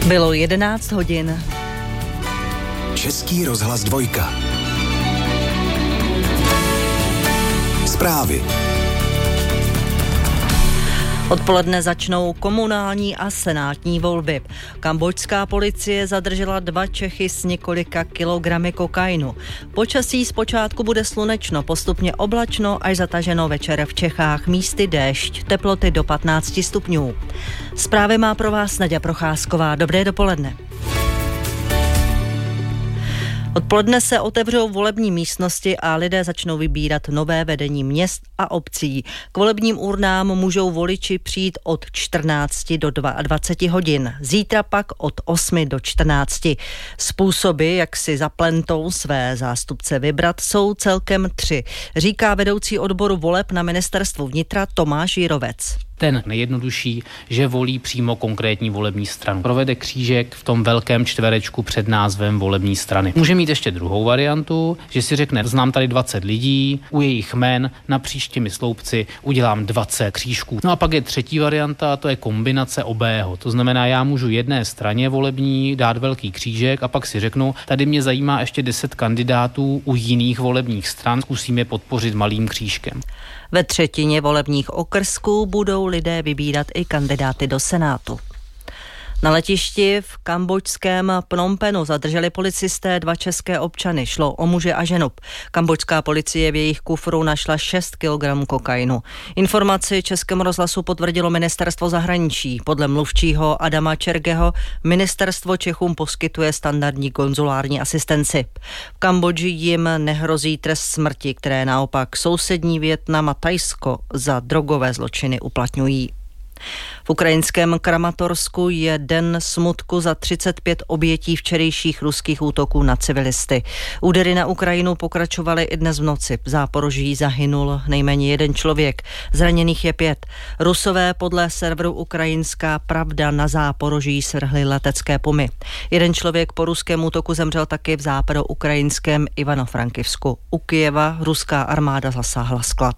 Bylo 11 hodin. Český rozhlas 2. Zprávy. Odpoledne začnou komunální a senátní volby. Kambodžská policie zadržela 2 Čechy s několika kilogramy kokainu. Počasí zpočátku bude slunečno, postupně oblačno až zataženo, večer v Čechách místy déšť, teploty do 15 stupňů. Zprávy má pro vás Naďa Procházková. Dobré dopoledne. Odpoledne se otevřou volební místnosti a lidé začnou vybírat nové vedení měst a obcí. K volebním urnám můžou voliči přijít od 14 do 22 hodin. Zítra pak od 8 do 14. Způsoby, jak si za plentou své zástupce vybrat, jsou celkem 3, říká vedoucí odboru voleb na ministerstvu vnitra Tomáš Jirovec. Ten nejjednodušší, že volí přímo konkrétní volební stranu. Provede křížek v tom velkém čtverečku před názvem volební strany. Může mít ještě druhou variantu, že si řekne, znám tady 20 lidí, u jejich jmen napříč těmi sloupci udělám 20 křížků. No a pak je třetí varianta, to je kombinace obého. To znamená, já můžu jedné straně volební dát velký křížek a pak si řeknu, tady mě zajímá ještě 10 kandidátů u jiných volebních stran, zkusím je podpořit malým křížkem. Ve třetině volebních okrsků budou lidé vybírat i kandidáty do Senátu. Na letišti v kambodžském Phnom Penhu zadrželi policisté 2 české občany. Šlo o muže a ženu. Kambodžská policie v jejich kufru našla 6 kg kokainu. Informaci Českému rozhlasu potvrdilo ministerstvo zahraničí. Podle mluvčího Adama Čergeho ministerstvo Čechům poskytuje standardní konzulární asistenci. V Kambodži jim nehrozí trest smrti, které naopak sousední Vietnam a Thajsko za drogové zločiny uplatňují. V ukrajinském Kramatorsku je den smutku za 35 obětí včerejších ruských útoků na civilisty. Údery na Ukrajinu pokračovaly i dnes v noci. V Záporoží zahynul nejméně 1 člověk, zraněných je 5. Rusové podle serveru Ukrajinská pravda na Záporoží svrhli letecké pumy. 1 člověk po ruském útoku zemřel taky v západoukrajinském Ivano-Frankivsku. U Kyjeva ruská armáda zasáhla sklad.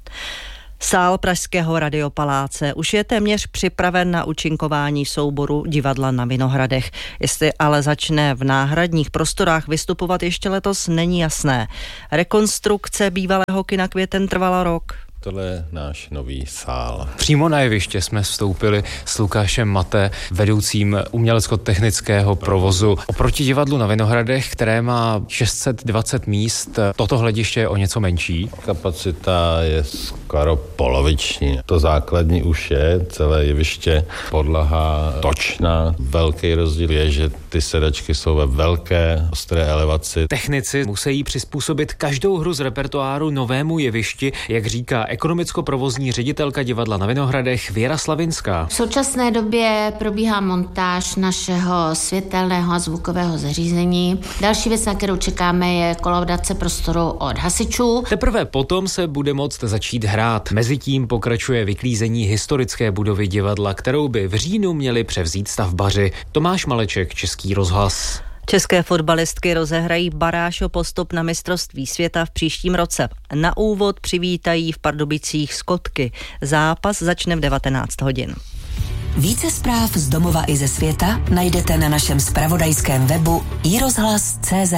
Sál pražského Radiopaláce už je téměř připraven na účinkování souboru Divadla na Vinohradech. Jestli ale začne v náhradních prostorách vystupovat ještě letos, není jasné. Rekonstrukce bývalého kina Květen trvala rok. Tohle je náš nový sál. Přímo na jeviště jsme vstoupili s Lukášem Maté, vedoucím umělecko-technického provozu. Oproti Divadlu na Vinohradech, které má 620 míst, toto hlediště je o něco menší. Kapacita je skoro poloviční. To základní už je, celé jeviště, podlaha točná. Velký rozdíl je, že ty sedačky jsou ve velké, ostré elevaci. Technici musí přizpůsobit každou hru z repertoáru novému jevišti, jak říká ekonomicko-provozní ředitelka Divadla na Vinohradech Věra Slavinská. V současné době probíhá montáž našeho světelného a zvukového zařízení. Další věc, na kterou čekáme, je kolaudace prostoru od hasičů. Teprve potom se bude moct začít hrát. Mezitím pokračuje vyklízení historické budovy divadla, kterou by v říjnu měli převzít stavbaři. Tomáš Maleček, Český rozhlas. České fotbalistky rozehrají baráž o postup na mistrovství světa v příštím roce. Na úvod přivítají v Pardubicích Skotky. Zápas začne v 19 hodin. Více zpráv z domova i ze světa najdete na našem zpravodajském webu iRozhlas.cz.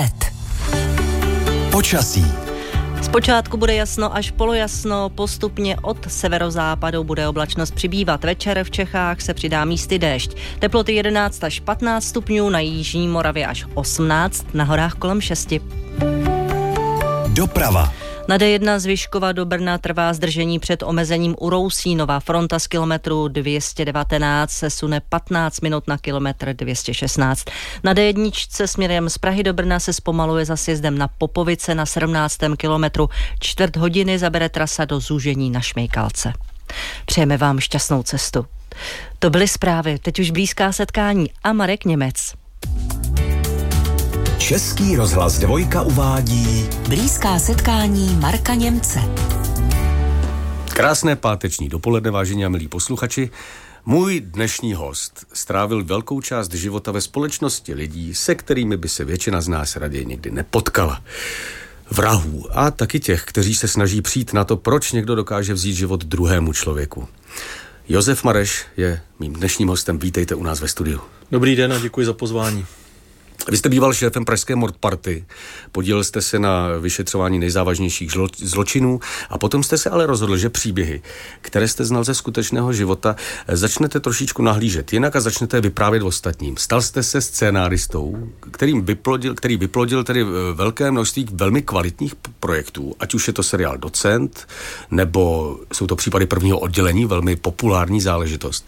Počasí. Zpočátku bude jasno až polojasno, postupně od severozápadu bude oblačnost přibývat. Večer v Čechách se přidá místy déšť. Teploty 11 až 15 stupňů, na jižní Moravě až 18, na horách kolem 6. Doprava. Na D1 z Vyškova do Brna trvá zdržení před omezením u Rousí. Nová fronta z kilometru 219 se sune 15 minut na kilometr 216. Na D1 směrem z Prahy do Brna se zpomaluje za sjezdem na Popovice na 17. kilometru. 4 hodiny zabere trasa do zúžení na Šmejkalce. Přejeme vám šťastnou cestu. To byly zprávy, teď už blízká setkání a Marek Němec. Český rozhlas 2 uvádí Blízká setkání Marka Němce. Krásné páteční dopoledne, vážení a milí posluchači. Můj dnešní host strávil velkou část života ve společnosti lidí, se kterými by se většina z nás raději nikdy nepotkala. Vrahů a taky těch, kteří se snaží přijít na to, proč někdo dokáže vzít život druhému člověku. Josef Mareš je mým dnešním hostem. Vítejte u nás ve studiu. Dobrý den a děkuji za pozvání. Vy jste býval šéfem pražské mordparty, podílel jste se na vyšetřování nejzávažnějších zločinů a potom jste se ale rozhodl, že příběhy, které jste znal ze skutečného života, začnete trošičku nahlížet jinak a začnete vyprávět ostatním. Stal jste se scénáristou, který vyplodil tedy velké množství velmi kvalitních projektů, ať už je to seriál Docent, nebo jsou to případy prvního oddělení, velmi populární záležitost.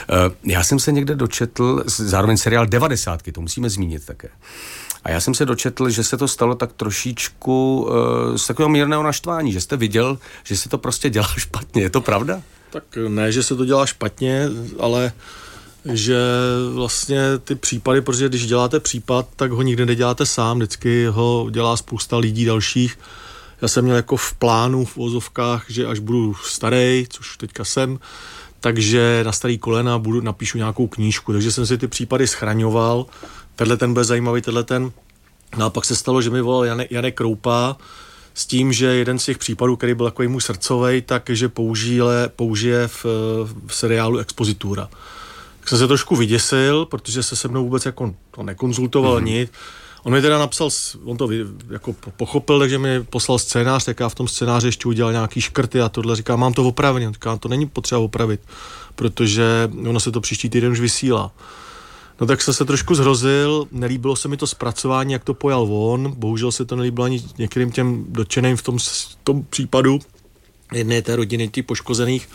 Já jsem se někde dočetl, zároveň seriál 90, to musíme zmínit také. A já jsem se dočetl, že se to stalo tak trošičku z takového mírného naštvání, že jste viděl, že se to prostě dělá špatně. Je to pravda? Tak ne, že se to dělá špatně, ale že vlastně ty případy, protože když děláte případ, tak ho nikdy neděláte sám, vždycky ho dělá spousta lidí dalších. Já jsem měl jako v plánu, v uvozovkách, že až budu starej, což teďka jsem, takže na starý kolena napíšu nějakou knížku, takže jsem si ty případy schraňoval. Tenhle ten byl zajímavý, No a pak se stalo, že mi volal Janek Kroupa s tím, že jeden z těch případů, který byl takový můj srdcovej, takže použije v seriálu Expozitura. Tak jsem se trošku vyděsil, protože se mnou vůbec jako to nekonzultoval nic. On mi teda napsal, on to jako pochopil, takže mi poslal scénář, tak já v tom scénáři ještě udělal nějaký škrty a tohle. Říkám, mám to opravit. Říkám, to není potřeba opravit, protože ono se to příští týden už vysílá. No tak jsem se trošku zhrozil, nelíbilo se mi to zpracování, jak to pojal on, bohužel se to nelíbilo ani některým těm dotčeným v tom případu jedné té rodiny, těch poškozených.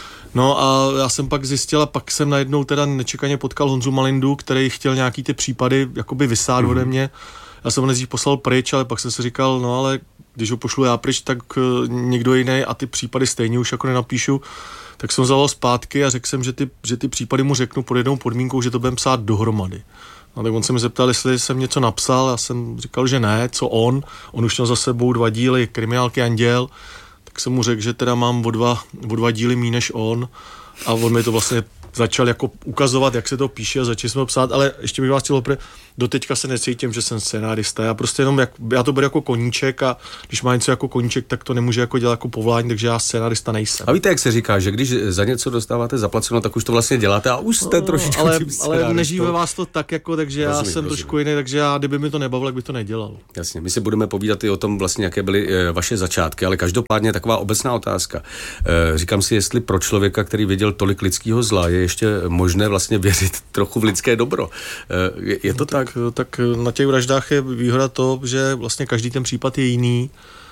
No a já jsem pak zjistil a pak jsem najednou teda nečekaně potkal Honzu Malindu, který chtěl nějaký ty případy jakoby vysát ode mě. Já jsem ho nejdřív poslal pryč, ale pak jsem si říkal, no ale když ho pošlu já pryč, tak někdo jiný a ty případy stejně už jako nenapíšu. Tak jsem zavolal zpátky a řekl jsem, že ty případy mu řeknu pod jednou podmínkou, že to budeme psát dohromady. No, tak on se mi zeptal, jestli jsem něco napsal, já jsem říkal, že ne, co on už měl za sebou 2 díly Kriminálky Anděl, tak jsem mu řekl, že teda mám o dva díly míň než on a on mi to vlastně začal jako ukazovat, jak se to píše a začali jsme to psát, ale ještě bych vás chtěl doteďka se necítím, že jsem scénárista. Já prostě jenom, já to beru jako koníček a když má něco jako koníček, tak to nemůže jako dělat jako povolání, takže já scénárista nejsem. A víte, jak se říká, že když za něco dostáváte zaplaceno, tak už to vlastně děláte a už jste trošičku ale nežive vás to tak jako, takže já jsem trošku jiný, takže kdyby mi to nebavilo, jak bych to nedělal. Jasně, my si budeme povídat i o tom vlastně, jaké byly vaše začátky, ale každopádně taková obecná otázka. Říkám si, jestli pro člověka, který viděl tolik lidského zla, je ještě možné vlastně věřit trochu v lidské dobro. Je to tak? Tak na těch vraždách je výhoda to, že vlastně každý ten případ je jiný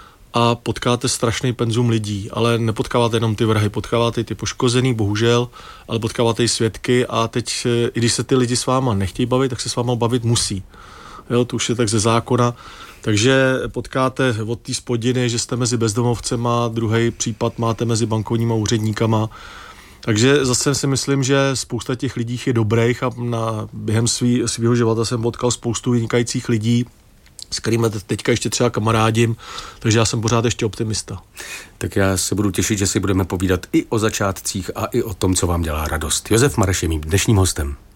a potkáte strašný penzum lidí, ale nepotkáváte jenom ty vrahy, potkáváte i ty poškozený, bohužel, ale potkáváte i svědky a teď, i když se ty lidi s váma nechtějí bavit, tak se s váma bavit musí. Jo, to už je tak ze zákona. Takže potkáte od té spodiny, že jste mezi bezdomovcema, druhý případ máte mezi bankovníma úředníkama. Takže zase si myslím, že spousta těch lidí je dobrých a během svého života jsem potkal spoustu vynikajících lidí, s kterými teďka ještě třeba kamarádím, takže já jsem pořád ještě optimista. Tak já se budu těšit, že si budeme povídat i o začátcích a i o tom, co vám dělá radost. Josef Mareš je mým dnešním hostem.